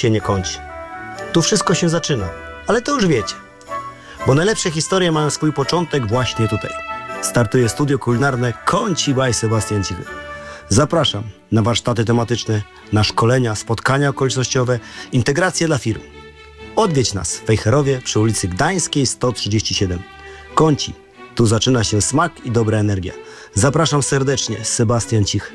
się nie kończy. Tu wszystko się zaczyna, ale to już wiecie. Bo najlepsze historie mają swój początek właśnie tutaj. Startuje studio kulinarne Kąci by Sebastian Cichy. Zapraszam na warsztaty tematyczne, na szkolenia, spotkania okolicznościowe, integracje dla firm. Odwiedź nas w Wejherowie przy ulicy Gdańskiej 137. Kąci. Tu zaczyna się smak i dobra energia. Zapraszam serdecznie, Sebastian Cichy.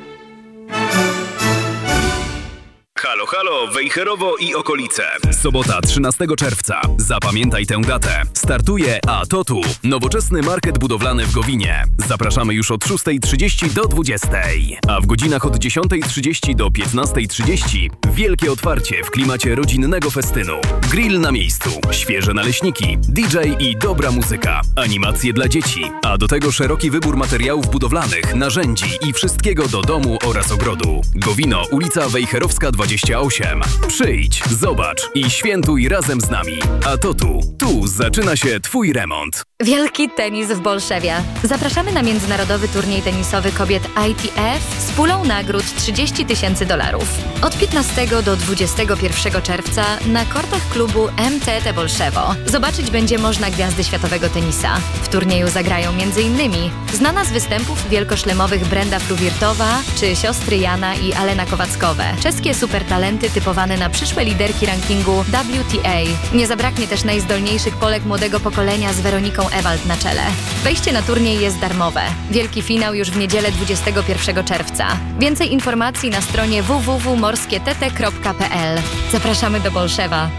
Halo, halo, Wejherowo i okolice. Sobota 13 czerwca. Zapamiętaj tę datę. Startuje ATOTU. Nowoczesny market budowlany w Gowinie. Zapraszamy już od 6:30 do 20:00. A w godzinach od 10:30 do 15:30 wielkie otwarcie w klimacie rodzinnego festynu. Grill na miejscu, świeże naleśniki, DJ i dobra muzyka. Animacje dla dzieci. A do tego szeroki wybór materiałów budowlanych, narzędzi i wszystkiego do domu oraz ogrodu. Gowino, ulica Wejherowska 28. Przyjdź, zobacz i świętuj razem z nami. A to tu zaczyna się Twój remont. Wielki tenis w Bolszewie. Zapraszamy na międzynarodowy turniej tenisowy kobiet ITF z pulą nagród $30,000. Od 15 do 21 czerwca na kortach klubu MTT Bolszewo. Zobaczyć będzie można gwiazdy światowego tenisa. W turnieju zagrają m.in. znana z występów wielkoszlemowych Brenda Fruwirtowa czy siostry Jana i Alena Kowackowe. Czeskie supertalenty typowane na przyszłe liderki rankingu WTA. Nie zabraknie też najzdolniejszych Polek młodego pokolenia z Weroniką Ewald na czele. Wejście na turniej jest darmowe. Wielki finał już w niedzielę 21 czerwca. Więcej informacji na stronie www.morskiett.pl. Zapraszamy do Bolszewa.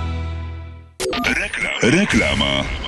Reklama.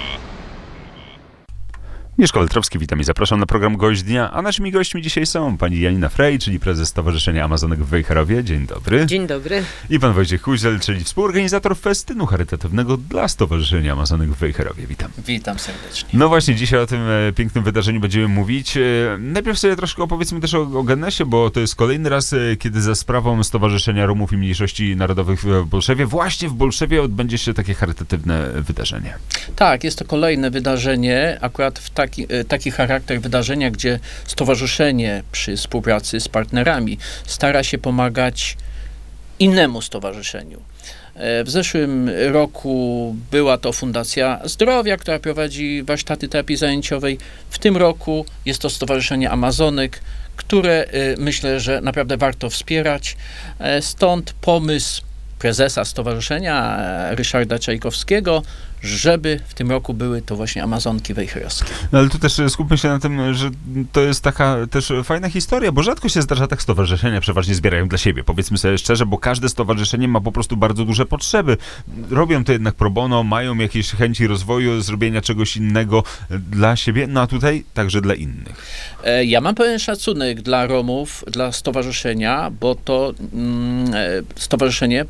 Mieszko Waltrowski, witam i zapraszam na program Gość Dnia, a naszymi gośćmi dzisiaj są pani Janina Frey, czyli prezes Stowarzyszenia Amazonek w Wejherowie. Dzień dobry. Dzień dobry. I pan Wojciech Huzel, czyli współorganizator festynu charytatywnego dla Stowarzyszenia Amazonek w Wejherowie. Witam. Witam serdecznie. No właśnie, dzisiaj o tym pięknym wydarzeniu będziemy mówić. Najpierw sobie troszkę opowiedzmy też o Genesie, bo to jest kolejny raz, kiedy za sprawą Stowarzyszenia Romów i Mniejszości Narodowych w Bolszewie, właśnie w Bolszewie odbędzie się takie charytatywne wydarzenie. Tak, jest to kolejne wydarzenie, akurat w taki charakter wydarzenia, gdzie stowarzyszenie przy współpracy z partnerami stara się pomagać innemu stowarzyszeniu. W zeszłym roku była to Fundacja Zdrowia, która prowadzi warsztaty terapii zajęciowej. W tym roku jest to Stowarzyszenie Amazonek, które myślę, że naprawdę warto wspierać. Stąd pomysł prezesa stowarzyszenia Ryszarda Czajkowskiego, żeby w tym roku były to właśnie Amazonki wejherowskie. No ale tu też skupmy się na tym, że to jest taka też fajna historia, bo rzadko się zdarza tak, stowarzyszenia przeważnie zbierają dla siebie, powiedzmy sobie szczerze, bo każde stowarzyszenie ma po prostu bardzo duże potrzeby. Robią to jednak pro bono, mają jakieś chęci rozwoju, zrobienia czegoś innego dla siebie, no a tutaj także dla innych. Ja mam pewien szacunek dla Romów, dla stowarzyszenia, bo to stowarzyszenie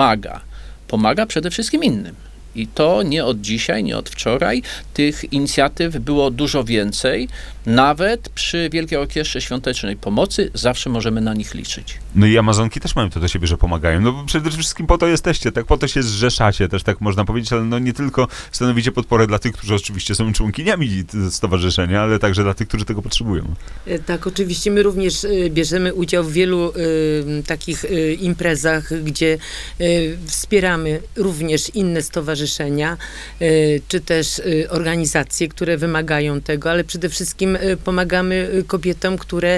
pomaga przede wszystkim innym. I to nie od dzisiaj, nie od wczoraj. Tych inicjatyw było dużo więcej. Nawet przy Wielkiej Orkiestrze Świątecznej Pomocy zawsze możemy na nich liczyć. No i Amazonki też mają to do siebie, że pomagają. No bo przede wszystkim po to jesteście, tak? Po to się zrzeszacie, też tak można powiedzieć, ale no nie tylko stanowicie podporę dla tych, którzy oczywiście są członkiniami stowarzyszenia, ale także dla tych, którzy tego potrzebują. Tak, oczywiście my również bierzemy udział w wielu takich imprezach, gdzie wspieramy również inne stowarzyszenia, czy też organizacje, które wymagają tego, ale przede wszystkim pomagamy kobietom, które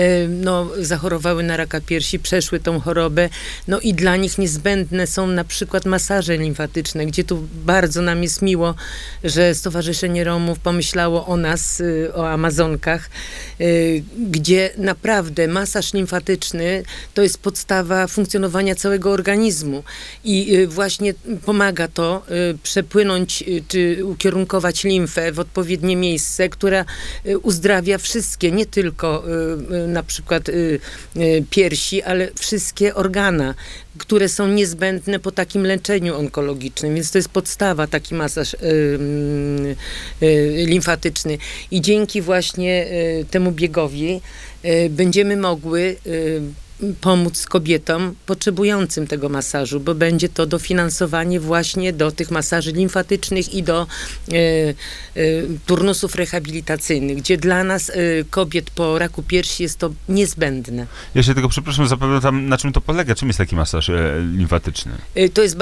zachorowały na raka piersi, przeszły tą chorobę, no i dla nich niezbędne są na przykład masaże limfatyczne, gdzie tu bardzo nam jest miło, że Stowarzyszenie Romów pomyślało o nas, o Amazonkach, gdzie naprawdę masaż limfatyczny to jest podstawa funkcjonowania całego organizmu i właśnie pomaga to przepłynąć czy ukierunkować limfę w odpowiednie miejsce, która uzdrawia wszystkie, nie tylko na przykład piersi, ale wszystkie organa, które są niezbędne po takim leczeniu onkologicznym, więc to jest podstawa, taki masaż limfatyczny. I dzięki właśnie temu biegowi będziemy mogły pomóc kobietom potrzebującym tego masażu, bo będzie to dofinansowanie właśnie do tych masaży limfatycznych i do turnusów rehabilitacyjnych, gdzie dla nas kobiet po raku piersi jest to niezbędne. Ja się tylko, przepraszam, zapytam, na czym to polega? Czym jest taki masaż limfatyczny? To jest